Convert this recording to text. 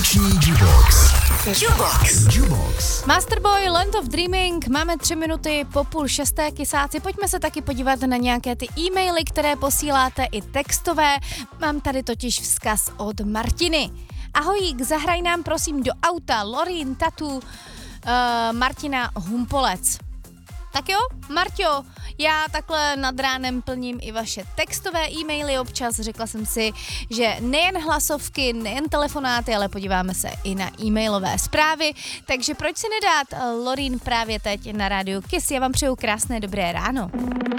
Noční Jukebox. Jukebox. Masterboy, Land of Dreaming, máme 3 minuty po 5:30, kysáci. Pojďme se taky podívat na nějaké ty e-maily, které posíláte, i textové. Mám tady totiž vzkaz od Martiny. Ahojík, zahraj nám prosím do auta Lorin Tatu Martina Humpolec. Tak jo, Marťo, já takhle nad ránem plním i vaše textové e-maily občas. Řekla jsem si, že nejen hlasovky, nejen telefonáty, ale podíváme se i na e-mailové zprávy. Takže proč si nedát Lorin právě teď na rádiu Kiss? Já vám přeju krásné dobré ráno.